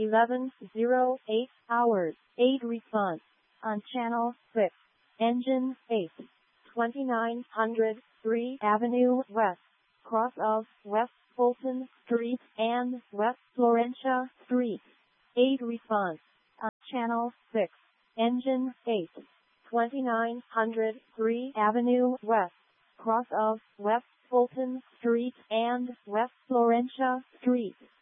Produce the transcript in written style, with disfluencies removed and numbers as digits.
11:08 hours. Aid response on Channel 6. Engine 8. 2900 3 Avenue West, cross of West Fulton Street and West Florentia Street. Aid response on Channel 6. Engine 8. 2900 3 Avenue West, cross of West Fulton Street and West Florentia Street.